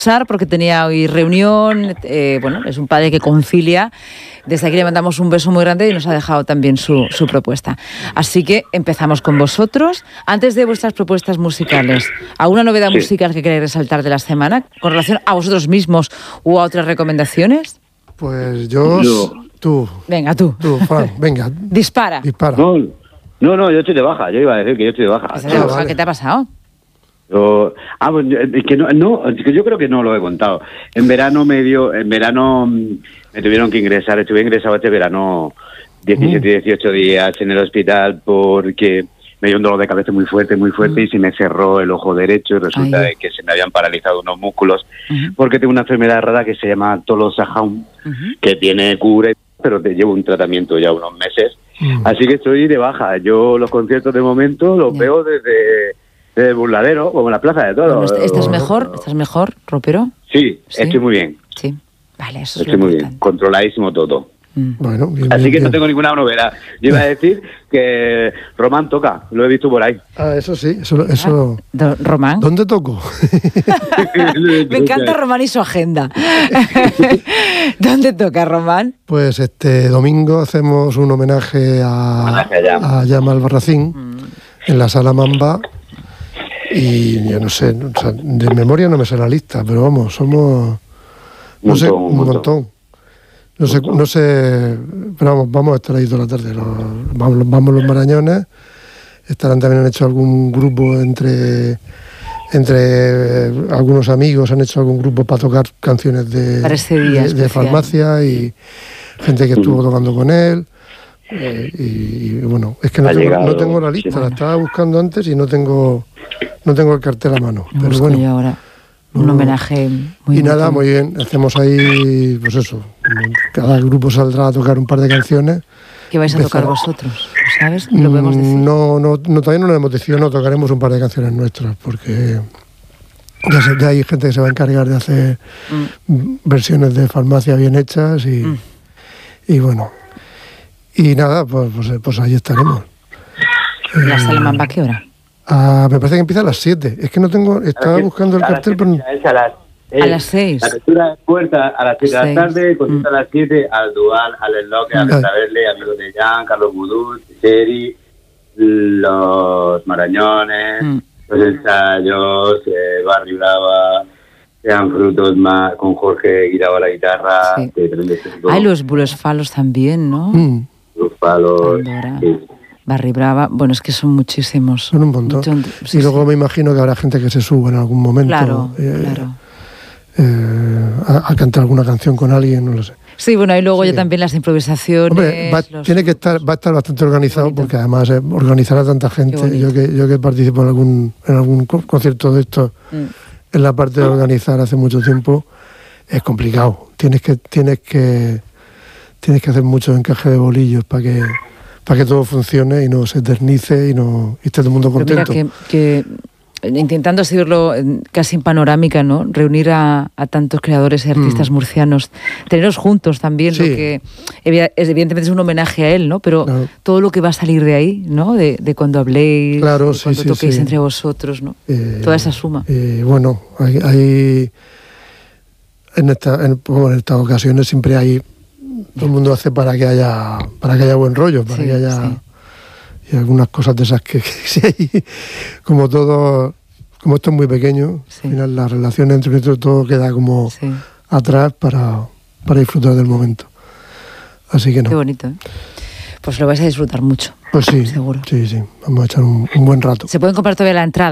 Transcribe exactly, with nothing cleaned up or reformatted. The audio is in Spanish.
porque tenía hoy reunión, eh, bueno, es un padre que concilia. Desde aquí le mandamos un beso muy grande y nos ha dejado también su, su propuesta. Así que empezamos con vosotros. Antes de vuestras propuestas musicales, ¿alguna novedad sí. musical que queréis resaltar de la semana con relación a vosotros mismos u a otras recomendaciones? Pues yo... yo. Tú. Venga, tú. Tú, Fran, venga. Dispara. Dispara. No, no, no, yo estoy de baja. Yo iba a decir que yo estoy de baja. ¿Estás de baja? Vale. ¿Qué te ha pasado? Yo, ah, pues, es que no, no, es que yo creo que no lo he contado. En verano me dio, en verano me tuvieron que ingresar, estuve ingresado este verano diecisiete, dieciocho días en el hospital porque me dio un dolor de cabeza muy fuerte, muy fuerte mm. y se me cerró el ojo derecho y resulta de que se me habían paralizado unos músculos uh-huh. porque tengo una enfermedad rara que se llama Tolosa Hound, uh-huh. que tiene cura, pero te llevo un tratamiento ya unos meses. Uh-huh. Así que estoy de baja. Yo los conciertos de momento los yeah. veo desde... de Burladero, como en la Plaza de Toros. Bueno, ¿Estás mejor? ¿Estás mejor, ropero? Sí, sí, estoy muy bien. Sí, vale, eso es Estoy lo muy importante. bien, controladísimo todo. Mm. Bueno, bien, Así bien, que bien. no tengo ninguna novedad. Yo iba a decir que Román toca, lo he visto por ahí. Ah, eso sí, eso... eso... Ah, ¿Román? ¿Dónde toco? Me encanta Román y su agenda. ¿Dónde toca, Román? Pues este domingo hacemos un homenaje a, a Llama Albarracín mm. en la Sala Mamba. Y yo no sé, o sea, de memoria no me sé la lista, pero vamos, somos no montón, sé, un montón. montón. No sé, no sé, pero vamos, vamos a estar ahí toda la tarde. Los, vamos, vamos los marañones, estarán también han hecho algún grupo entre entre algunos amigos, han hecho algún grupo para tocar canciones de, día de, de farmacia y gente que estuvo tocando con él. Eh, y, y bueno, es que no tengo, no tengo la lista, la estaba buscando antes y no tengo no tengo el cartel a mano. Lo pero busco bueno, yo ahora. Un no, homenaje muy Y nada, bonito. muy bien. Hacemos ahí, pues eso, cada grupo saldrá a tocar un par de canciones. ¿Qué vais a Empezar... tocar vosotros? ¿Sabes? ¿Lo podemos decir? No, no, no, todavía no lo hemos decidido, no tocaremos un par de canciones nuestras, porque ya, se, ya hay gente que se va a encargar de hacer mm. versiones de farmacia bien hechas y, mm. y bueno... Y nada, pues, pues, pues ahí estaremos. ¿La Sala Mamba a qué hora? Ah, me parece que empieza a las siete. Es que no tengo... Estaba buscando el cartel, pero... A las, eh, a las seis. La apertura de puerta a las siete de la tarde, concierto mm. a las siete, al Dual, al Enloque, a Betabelle, amigos de Jan, Carlos Budú, Seri, los Marañones, mm. los ensayos, eh, Barri Brava... Sean Frutos más con Jorge Guirao a la guitarra. Sí. Que Hay los Bulos Falos también, ¿no? Mm. Los Falos. Sí. Barri Brava. Bueno, es que son muchísimos. Son un montón. Mucho, sí, y luego sí. me imagino que habrá gente que se suba en algún momento. Claro, eh, claro. Eh, a, a cantar alguna canción con alguien, no lo sé. Sí, bueno, y luego sí. ya también las improvisaciones. Hombre, va, los... tiene que estar, va a estar bastante organizado bonito. Porque además eh, organizar a tanta gente. Yo que, yo que participo en algún, en algún concierto de estos. Mm. En la parte de organizar hace mucho tiempo es complicado. Tienes que tienes que tienes que hacer mucho encaje de bolillos para que para que todo funcione y no se eternice y no y esté todo el mundo contento. Pero mira que, que intentando seguirlo casi en panorámica, ¿no? Reunir a, a tantos creadores y artistas mm. murcianos, tenerlos juntos también, sí. lo que evidentemente es un homenaje a él, ¿no? Pero claro. todo lo que va a salir de ahí, ¿no? De, de cuando habléis, claro, de sí, cuando sí, toquéis sí. entre vosotros, ¿no? Eh, Toda esa suma. Eh, bueno, hay, hay en, esta, en, bueno, en estas ocasiones siempre hay todo el mundo hace para que haya para que haya buen rollo, para sí, que haya sí. y algunas cosas de esas que, que sí hay, como todo, como esto es muy pequeño, sí. al final las relaciones entre nosotros todo queda como sí. atrás para, para disfrutar del momento. Así que no. Qué bonito, ¿eh? Pues lo vais a disfrutar mucho. Pues sí, seguro. Sí, sí, vamos a echar un, un buen rato. Se pueden comprar todavía la entrada.